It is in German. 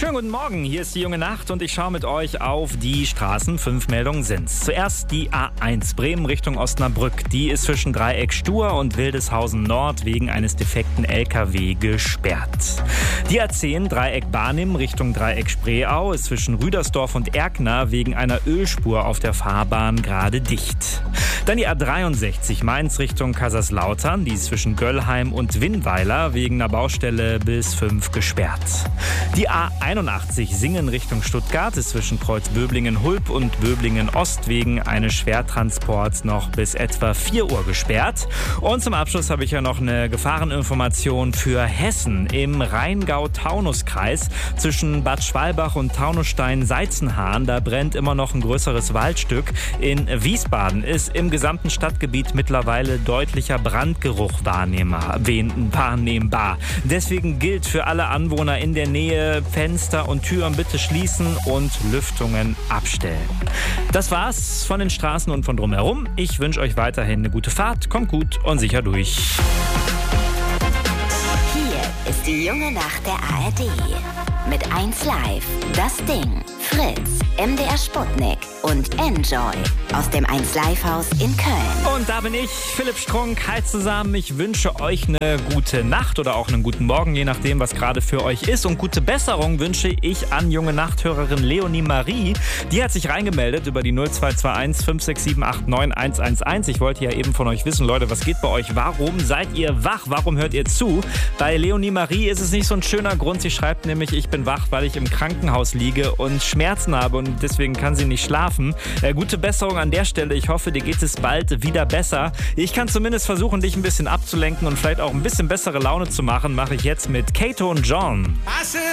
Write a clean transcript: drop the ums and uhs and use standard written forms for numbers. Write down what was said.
Schönen guten Morgen, hier ist die junge Nacht und ich schaue mit euch auf die Straßen. 5 Meldungen sind's. Zuerst die A1 Bremen Richtung Osnabrück. Die ist zwischen Dreieck Stur und Wildeshausen Nord wegen eines defekten LKW gesperrt. Die A10 Dreieck Barnim Richtung Dreieck Spreeau ist zwischen Rüdersdorf und Erkner wegen einer Ölspur auf der Fahrbahn gerade dicht. Dann die A63 Mainz Richtung Kaiserslautern. Die ist zwischen Göllheim und Winnweiler wegen einer Baustelle bis 5 gesperrt. Die A81 Singen Richtung Stuttgart ist zwischen Kreuzböblingen-Hulb und Böblingen-Ost wegen eines Schwertransports noch bis etwa 4 Uhr gesperrt. Und zum Abschluss habe ich ja noch eine Gefahreninformation für Hessen im Rheingau-Taunus-Kreis zwischen Bad Schwalbach und Taunusstein-Seizenhahn. Da brennt immer noch ein größeres Waldstück. In Wiesbaden ist im gesamten Stadtgebiet mittlerweile deutlicher Brandgeruch wahrnehmbar. Deswegen gilt für alle Anwohner in der Nähe: Fenster und Türen bitte schließen und Lüftungen abstellen. Das war's von den Straßen und von drumherum. Ich wünsche euch weiterhin eine gute Fahrt. Kommt gut und sicher durch. Hier ist die junge Nacht der ARD. Mit 1 Live, Das Ding, Fritz, MDR Sputnik und Enjoy aus dem 1 Live Haus in Köln. Und da bin ich, Philipp Strunk. Hi zusammen, ich wünsche euch eine gute Nacht oder auch einen guten Morgen, je nachdem, was gerade für euch ist. Und gute Besserung wünsche ich an junge Nachthörerin Leonie Marie. Die hat sich reingemeldet über die 0221 567 89 111. Ich wollte ja eben von euch wissen, Leute, was geht bei euch? Warum seid ihr wach? Warum hört ihr zu? Bei Leonie Marie ist es nicht so ein schöner Grund. Sie schreibt nämlich, ich bin wach, weil ich im Krankenhaus liege und Schmerzen habe und deswegen kann sie nicht schlafen. Gute Besserung an der Stelle. Ich hoffe, dir geht es bald wieder besser. Ich kann zumindest versuchen, dich ein bisschen abzulenken und vielleicht auch ein bisschen bessere Laune zu machen. Mache ich jetzt mit Kato und John.